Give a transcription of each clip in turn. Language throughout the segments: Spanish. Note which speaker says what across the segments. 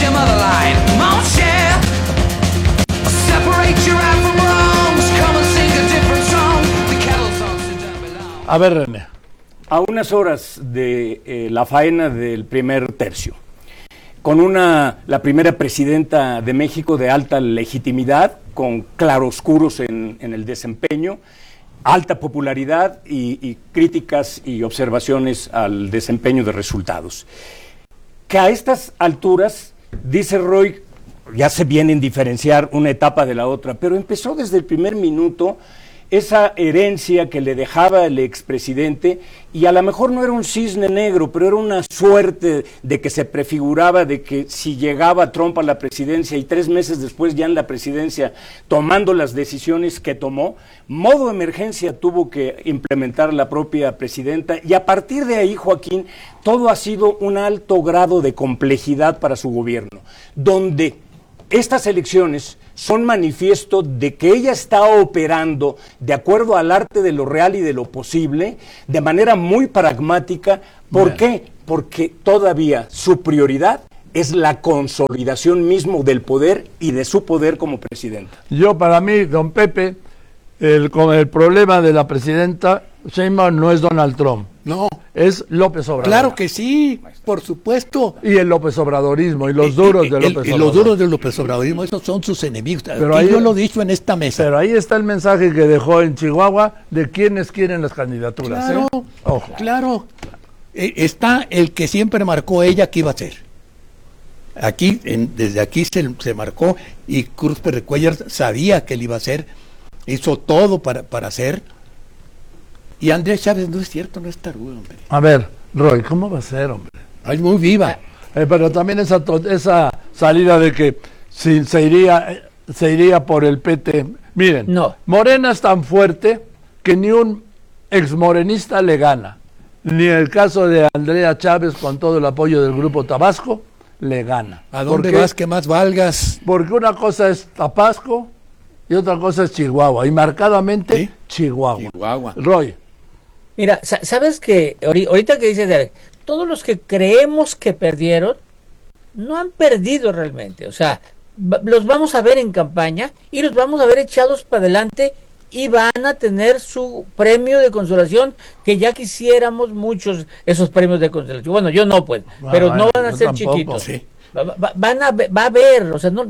Speaker 1: your motherline. Mon-cher, separate your eye from wrongs. Come and sing a different song. The kettle's on, so don't belong.
Speaker 2: A ver, René.
Speaker 3: A unas horas de la faena del primer tercio, con la primera presidenta de México de alta legitimidad, con claroscuros en el desempeño, alta popularidad y críticas y observaciones al desempeño de resultados. Que a estas alturas, dice Roy, ya se vienen a diferenciar una etapa de la otra, pero empezó desde el primer minuto esa herencia que le dejaba el expresidente, y a lo mejor no era un cisne negro, pero era una suerte de que se prefiguraba de que si llegaba Trump a la presidencia y 3 meses después ya en la presidencia tomando las decisiones que tomó, modo emergencia tuvo que implementar la propia presidenta, y a partir de ahí, Joaquín, todo ha sido un alto grado de complejidad para su gobierno, donde estas elecciones son manifiesto de que ella está operando de acuerdo al arte de lo real y de lo posible, de manera muy pragmática. ¿Por qué? Porque todavía su prioridad es la consolidación mismo del poder y de su poder como presidenta.
Speaker 2: Para mí, don Pepe, el problema de la presidenta Sheinbaum no es Donald Trump.
Speaker 4: No.
Speaker 2: Es López Obrador.
Speaker 4: Claro que sí, por supuesto.
Speaker 2: Y el López Obradorismo, y los duros de López Obrador.
Speaker 4: Y los duros del López Obradorismo, esos son sus enemigos.
Speaker 2: Pero
Speaker 4: yo lo he dicho en esta mesa.
Speaker 2: Pero ahí está el mensaje que dejó en Chihuahua de quienes quieren las candidaturas.
Speaker 4: Claro,
Speaker 2: Ojo.
Speaker 4: claro. Está el que siempre marcó ella que iba a ser. Aquí, desde aquí se marcó, y Cruz Perrecuellar sabía que él iba a ser, hizo todo para hacer. Y Andrea Chávez no es cierto, no es tarugo, hombre.
Speaker 2: A ver, Roy, ¿cómo va a ser, hombre?
Speaker 4: Es muy viva.
Speaker 2: Pero también esa salida de que se iría por el PT. Miren,
Speaker 5: no.
Speaker 2: Morena es tan fuerte que ni un exmorenista le gana. Ni el caso de Andrea Chávez, con todo el apoyo del Grupo Tabasco, le gana.
Speaker 4: ¿A dónde vas que más valgas?
Speaker 2: Porque una cosa es Tabasco y otra cosa es Chihuahua. Y marcadamente, ¿sí? Chihuahua. Roy.
Speaker 5: Mira, ¿sabes qué? Ahorita que dices, todos los que creemos que perdieron, no han perdido realmente. O sea, los vamos a ver en campaña y los vamos a ver echados para adelante y van a tener su premio de consolación, que ya quisiéramos muchos esos premios de consolación. Bueno, yo no, pues, pero no van a ser tampoco, chiquitos. Sí. Va a haber, o sea, no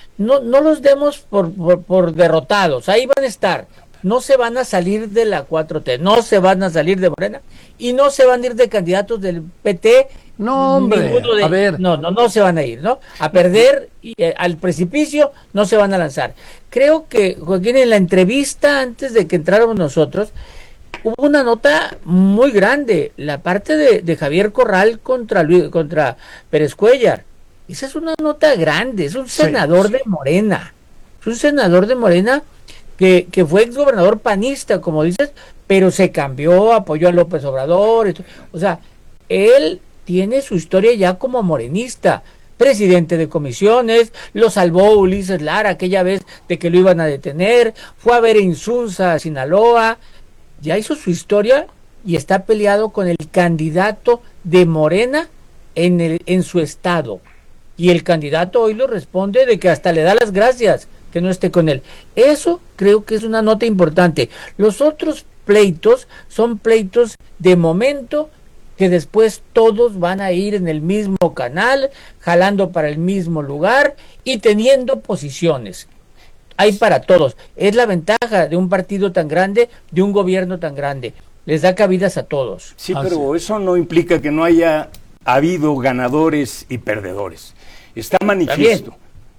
Speaker 5: los demos por derrotados, ahí van a estar. No se van a salir de la 4T, no se van a salir de Morena y no se van a ir de candidatos del PT.
Speaker 2: No, hombre, a ver.
Speaker 5: No se van a ir, ¿no? A perder y, al precipicio no se van a lanzar. Creo que, Joaquín, en la entrevista antes de que entráramos nosotros, hubo una nota muy grande, la parte de Javier Corral contra Pérez Cuéllar. Esa es una nota grande, es un senador de Morena. Es un senador de Morena que fue exgobernador panista, como dices, pero se cambió, apoyó a López Obrador. O sea, él tiene su historia ya como morenista, presidente de comisiones, lo salvó Ulises Lara aquella vez de que lo iban a detener, fue a ver a Insunza, a Sinaloa, ya hizo su historia y está peleado con el candidato de Morena en su estado. Y el candidato hoy lo responde de que hasta le da las gracias que no esté con él. Eso creo que es una nota importante. Los otros pleitos son pleitos de momento, que después todos van a ir en el mismo canal, jalando para el mismo lugar y teniendo posiciones. Hay para todos. Es la ventaja de un partido tan grande, de un gobierno tan grande. Les da cabidas a todos.
Speaker 3: Sí, pero eso no implica que no haya habido ganadores y perdedores. Está manifiesto.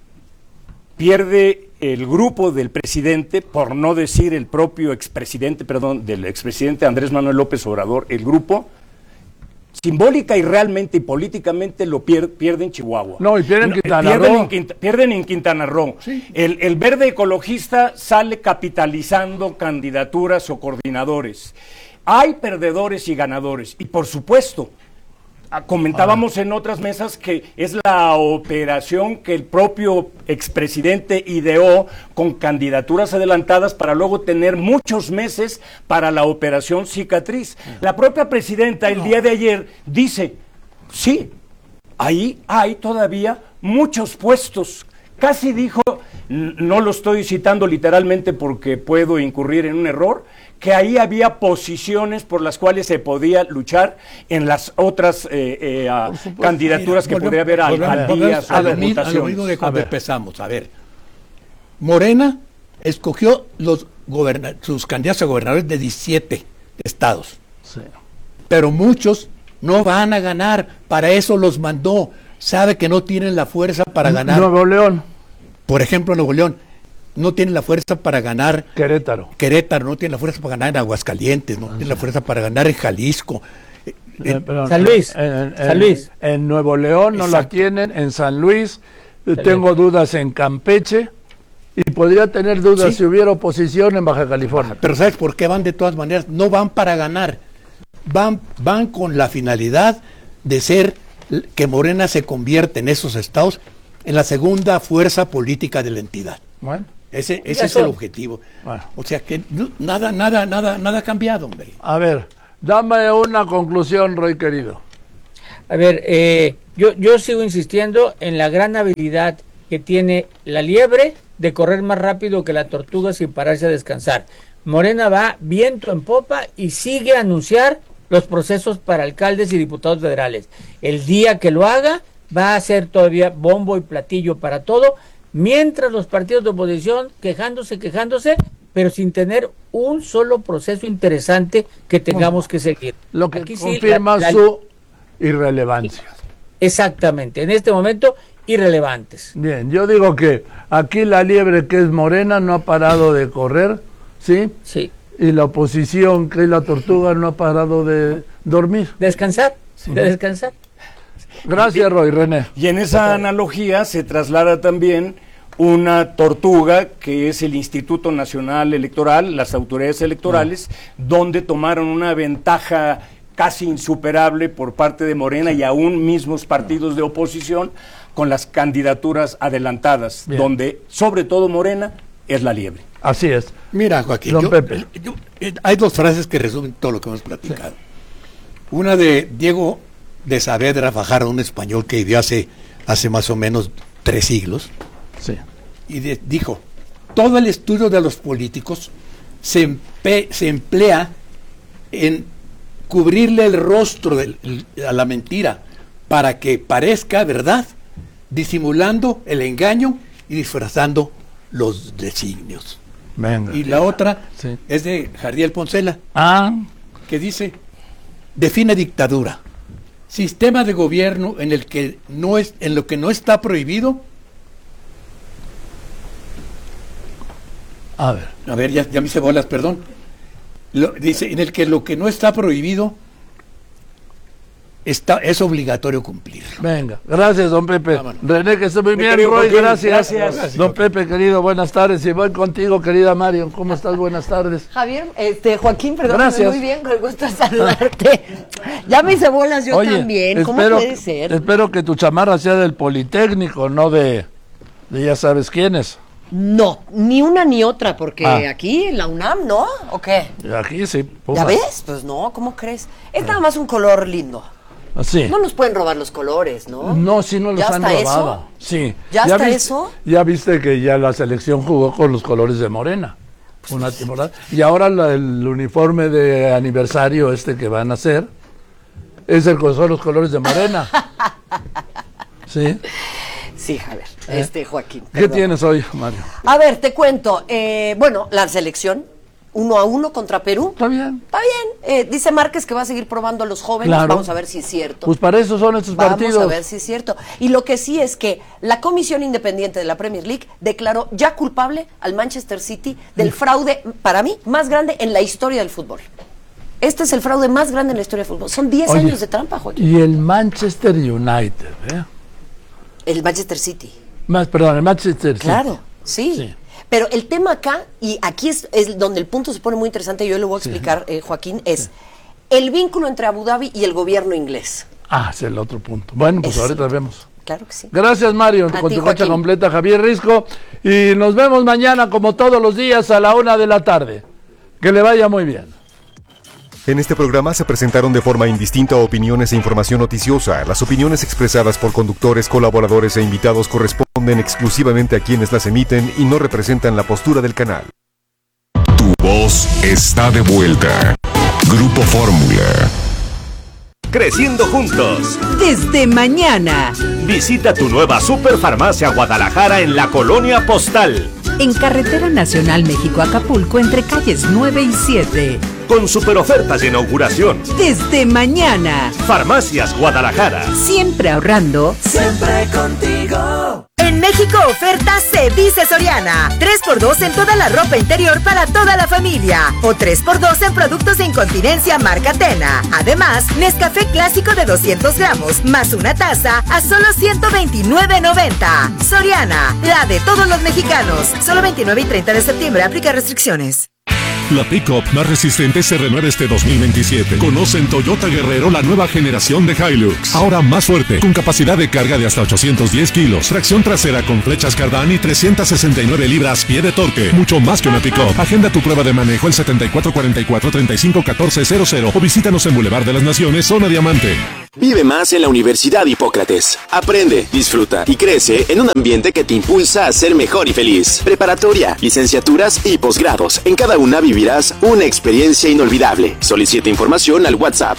Speaker 3: Pierde el grupo del presidente, por no decir el propio del expresidente Andrés Manuel López Obrador, el grupo, simbólica y realmente y políticamente lo pierde en Chihuahua.
Speaker 2: No, y pierden en Quintana Roo.
Speaker 3: Pierden en Quintana Roo.
Speaker 2: Sí.
Speaker 3: El verde ecologista sale capitalizando candidaturas o coordinadores. Hay perdedores y ganadores. Y por supuesto, comentábamos en otras mesas que es la operación que el propio expresidente ideó con candidaturas adelantadas para luego tener muchos meses para la operación cicatriz. La propia presidenta el día de ayer dice, sí, ahí hay todavía muchos puestos. Casi dijo, no lo estoy citando literalmente porque puedo incurrir en un error, que ahí había posiciones por las cuales se podía luchar en las otras candidaturas que podría haber a alcaldías o
Speaker 4: a lo mismo
Speaker 3: diputaciones.
Speaker 4: de cuando empezamos. A ver, Morena escogió sus candidatos a gobernadores de 17 estados,
Speaker 2: Sí.
Speaker 4: pero muchos no van a ganar, para eso los mandó, sabe que no tienen la fuerza para ganar.
Speaker 2: Nuevo León,
Speaker 4: Por ejemplo, Nuevo León no tiene la fuerza para ganar.
Speaker 2: Querétaro.
Speaker 4: Querétaro no tiene la fuerza para ganar en Aguascalientes, no tiene la fuerza para ganar en Jalisco.
Speaker 2: Perdón,
Speaker 5: San Luis,
Speaker 2: En,
Speaker 5: San Luis.
Speaker 2: en Nuevo León no la
Speaker 4: Exacto.
Speaker 2: tienen, en San Luis, tengo dudas en Campeche, y podría tener dudas
Speaker 4: Sí.
Speaker 2: si hubiera oposición en Baja California.
Speaker 4: Pero ¿sabes por qué van de todas maneras? No van para ganar, van con la finalidad de ser, que Morena se convierta en esos estados en la segunda fuerza política de la entidad.
Speaker 2: Bueno,
Speaker 4: Ese
Speaker 5: Ya
Speaker 4: es
Speaker 5: son.
Speaker 4: el objetivo.
Speaker 2: Bueno.
Speaker 4: O sea que nada ha cambiado, hombre.
Speaker 2: a ver, dame una conclusión, Roy querido.
Speaker 5: A ver, yo sigo insistiendo en la gran habilidad que tiene la liebre de correr más rápido que la tortuga sin pararse a descansar. Morena va viento en popa y sigue a anunciar los procesos para alcaldes y diputados federales. El día que lo haga va a ser todavía bombo y platillo para todo, mientras los partidos de oposición quejándose, pero sin tener un solo proceso interesante que tengamos que seguir.
Speaker 2: Lo que
Speaker 5: Aquí sí,
Speaker 2: confirma su irrelevancia.
Speaker 5: Exactamente, en este momento irrelevantes.
Speaker 2: Bien, yo digo que aquí la liebre, que es Morena, no ha parado de correr, ¿sí?
Speaker 5: Sí,
Speaker 2: Y la oposición, que es la tortuga, no ha parado de dormir.
Speaker 5: descansar, de descansar.
Speaker 2: Gracias, Roy. René.
Speaker 3: Y en esa analogía se traslada también una tortuga que es el Instituto Nacional Electoral, las autoridades electorales, donde tomaron una ventaja casi insuperable por parte de Morena y aún mismos partidos de oposición con las candidaturas adelantadas,
Speaker 2: Bien.
Speaker 3: donde sobre todo Morena es la liebre.
Speaker 2: Así es.
Speaker 4: Mira, Joaquín,
Speaker 2: Don Pepe.
Speaker 4: hay dos frases que resumen todo lo que hemos platicado. Una de Diego de Saavedra Fajardo, un español que vivió hace más o menos 3 siglos,
Speaker 2: Sí.
Speaker 4: y dijo, todo el estudio de los políticos se emplea en cubrirle el rostro a la mentira para que parezca verdad, disimulando el engaño y disfrazando los designios.
Speaker 2: Venga.
Speaker 4: Y la otra
Speaker 2: Sí.
Speaker 4: es de Jardiel Poncela,
Speaker 2: Ah,
Speaker 4: que dice, define dictadura: sistema de gobierno en el que en lo que no está prohibido.
Speaker 2: a ver.
Speaker 4: A ver, ya me hice bolas, perdón. Dice, en el que lo que no está prohibido es obligatorio cumplir.
Speaker 2: Venga, gracias, don Pepe.
Speaker 4: Vámonos.
Speaker 2: René, que esté muy
Speaker 3: Mi
Speaker 2: bien.
Speaker 3: querido
Speaker 2: Roy,
Speaker 3: Joaquín,
Speaker 2: gracias.
Speaker 3: gracias.
Speaker 2: Don Pepe, querido, buenas tardes. Y voy contigo, querida Marion. ¿Cómo estás? Buenas tardes.
Speaker 6: Javier, Joaquín, perdón,
Speaker 2: Gracias.
Speaker 6: muy bien, con el gusto de saludarte. Ya me hice bolas yo también, ¿cómo puede ser?
Speaker 2: Espero que tu chamarra sea del Politécnico, no de ya sabes quiénes.
Speaker 6: No, ni una ni otra, porque
Speaker 2: Ah.
Speaker 6: aquí en la UNAM, ¿no? ¿O qué?
Speaker 2: Y aquí sí.
Speaker 6: ¿Ya
Speaker 2: Pumas.
Speaker 6: ves? Pues no, ¿cómo crees? Es nada más un color lindo.
Speaker 2: Sí.
Speaker 6: No nos pueden robar los colores, ¿no?
Speaker 2: No, sí nos los
Speaker 6: ¿Ya
Speaker 2: han
Speaker 6: hasta
Speaker 2: robado.
Speaker 6: eso?
Speaker 2: Sí.
Speaker 6: ¿Ya hasta
Speaker 2: viste-
Speaker 6: eso?
Speaker 2: Ya viste que ya la selección jugó con los colores de Morena. Una temporada. Y ahora el uniforme de aniversario que van a hacer son los colores de Morena. Sí.
Speaker 6: Sí, Javier, Joaquín.
Speaker 2: ¿Qué
Speaker 6: perdón.
Speaker 2: tienes hoy, Mario?
Speaker 6: A ver, te cuento. Bueno, la selección, 1-1 contra Perú.
Speaker 2: Está bien.
Speaker 6: Está bien. Dice Márquez que va a seguir probando a los jóvenes.
Speaker 2: Claro.
Speaker 6: Vamos a ver si es cierto.
Speaker 2: Pues para eso son estos
Speaker 6: Vamos
Speaker 2: partidos.
Speaker 6: a ver si es cierto. Y lo que sí es que la Comisión Independiente de la Premier League declaró ya culpable al Manchester City del fraude, para mí, más grande en la historia del fútbol. Este es el fraude más grande en la historia del fútbol. Son 10
Speaker 2: Oye,
Speaker 6: años de trampa, Joaquín.
Speaker 2: Y el Manchester United, ¿eh?
Speaker 6: El Manchester City.
Speaker 2: Perdón, el Manchester City.
Speaker 6: Claro, sí.
Speaker 2: Sí.
Speaker 6: Pero el tema acá, y aquí es donde el punto se pone muy interesante, yo lo voy a explicar, Joaquín, es el vínculo entre Abu Dhabi y el gobierno inglés.
Speaker 2: Ah, es el otro punto. Bueno, pues
Speaker 6: Ese
Speaker 2: ahorita
Speaker 6: sí.
Speaker 2: vemos.
Speaker 6: Claro que sí.
Speaker 2: Gracias, Mario,
Speaker 6: A
Speaker 2: con
Speaker 6: ti,
Speaker 2: tu cocha
Speaker 6: Joaquín.
Speaker 2: completa, Javier Risco. Y nos vemos mañana, como todos los días, a la 1 de la tarde. Que le vaya muy bien.
Speaker 7: En este programa se presentaron de forma indistinta opiniones e información noticiosa. Las opiniones expresadas por conductores, colaboradores e invitados corresponden exclusivamente a quienes las emiten y no representan la postura del canal.
Speaker 8: Tu voz está de vuelta. Grupo Fórmula.
Speaker 9: Creciendo juntos.
Speaker 10: Desde mañana.
Speaker 9: Visita tu nueva Superfarmacia Guadalajara en la Colonia Postal.
Speaker 10: En Carretera Nacional México-Acapulco entre calles 9 y 7.
Speaker 9: Con superofertas de inauguración.
Speaker 10: Desde mañana.
Speaker 9: Farmacias Guadalajara.
Speaker 10: Siempre ahorrando.
Speaker 1: Siempre contigo.
Speaker 11: En México oferta se dice Soriana. 3x2 en toda la ropa interior para toda la familia. O 3x2 en productos de incontinencia marca Tena. Además, Nescafé clásico de 200 gramos más una taza a solo $129.90. Soriana, la de todos los mexicanos. Solo 29 y 30 de septiembre. Aplica restricciones.
Speaker 8: La pick-up más resistente se renueva este 2027. Conoce en Toyota Guerrero la nueva generación de Hilux. Ahora más fuerte, con capacidad de carga de hasta 810 kilos, tracción trasera con flechas Cardán y 369 libras-pie de torque. Mucho más que una pick-up. Agenda tu prueba de manejo el 7444-351400 o visítanos en Boulevard de las Naciones, Zona Diamante.
Speaker 12: Vive más en la Universidad Hipócrates. Aprende, disfruta y crece en un ambiente que te impulsa a ser mejor y feliz. Preparatoria, licenciaturas y posgrados. En cada una vivirás una experiencia inolvidable. Solicita información al WhatsApp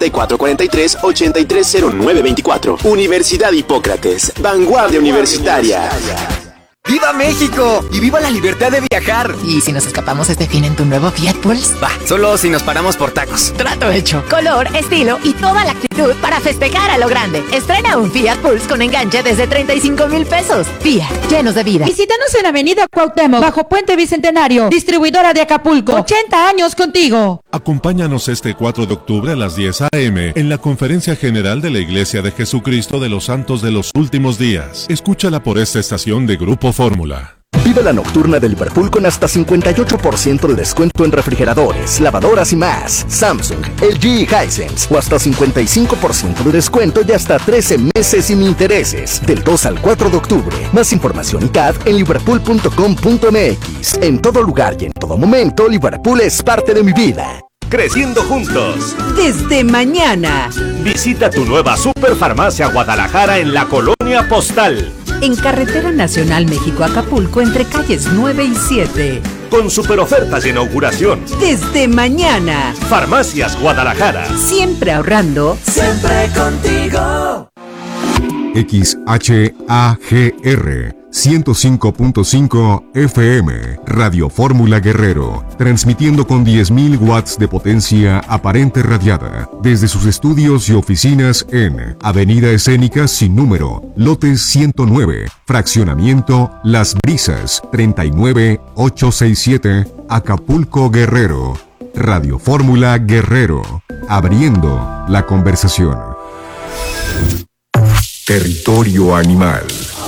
Speaker 12: 7443-830924. Universidad Hipócrates. Vanguardia universitaria.
Speaker 13: ¡Viva México! ¡Y viva la libertad de viajar!
Speaker 14: ¿Y si nos escapamos este fin en tu nuevo Fiat Pulse?
Speaker 13: Va, solo si nos paramos por tacos.
Speaker 14: Trato hecho. Color, estilo y toda la actitud para festejar a lo grande. Estrena un Fiat Pulse con enganche desde 35,000 pesos. Fiat, llenos de vida.
Speaker 15: Visítanos en Avenida Cuauhtémoc, bajo Puente Bicentenario. Distribuidora de Acapulco. 80 años contigo.
Speaker 8: Acompáñanos este 4 de octubre a las 10 a.m. en la Conferencia General de la Iglesia de Jesucristo de los Santos de los Últimos Días. Escúchala por esta estación de Grupo Fórmula.
Speaker 16: Vive la nocturna de Liverpool con hasta 58% de descuento en refrigeradores, lavadoras y más. Samsung, LG y Hisense. O hasta 55% de descuento y hasta 13 meses sin intereses. Del 2 al 4 de octubre. Más información y CAD en liverpool.com.mx. En todo lugar y en todo momento, Liverpool es parte de mi vida.
Speaker 9: Creciendo juntos.
Speaker 10: Desde mañana.
Speaker 9: Visita tu nueva Superfarmacia Guadalajara en la Colonia Postal.
Speaker 10: En Carretera Nacional México-Acapulco entre calles 9 y 7.
Speaker 9: Con superofertas de inauguración.
Speaker 10: Desde mañana.
Speaker 9: Farmacias Guadalajara.
Speaker 10: Siempre ahorrando.
Speaker 1: Siempre contigo.
Speaker 8: XHAGR 105.5 FM, Radio Fórmula Guerrero, transmitiendo con 10.000 watts de potencia aparente radiada, desde sus estudios y oficinas en Avenida Escénica sin número, lote 109, fraccionamiento Las Brisas, 39867, Acapulco, Guerrero. Radio Fórmula Guerrero, abriendo la conversación. Territorio animal.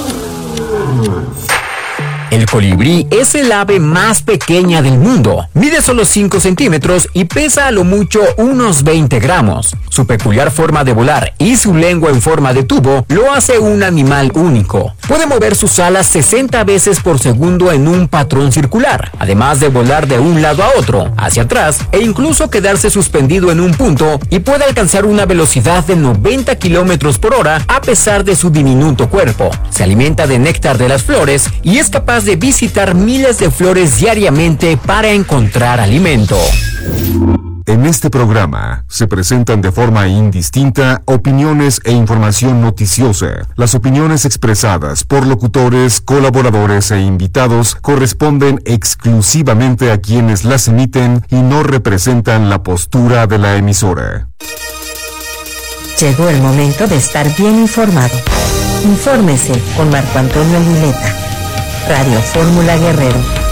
Speaker 17: El colibrí es el ave más pequeña del mundo. Mide solo 5 centímetros y pesa a lo mucho unos 20 gramos. Su peculiar forma de volar y su lengua en forma de tubo lo hace un animal único. Puede mover sus alas 60 veces por segundo en un patrón circular, además de volar de un lado a otro, hacia atrás e incluso quedarse suspendido en un punto, y puede alcanzar una velocidad de 90 kilómetros por hora a pesar de su diminuto cuerpo. Se alimenta de néctar de las flores y es capaz de visitar miles de flores diariamente para encontrar alimento.
Speaker 8: En este programa se presentan de forma indistinta opiniones e información noticiosa. Las opiniones expresadas por locutores, colaboradores e invitados corresponden exclusivamente a quienes las emiten y no representan la postura de la emisora.
Speaker 18: Llegó el momento de estar bien informado. Infórmese con Marco Antonio Muleta. Radio Fórmula Guerrero.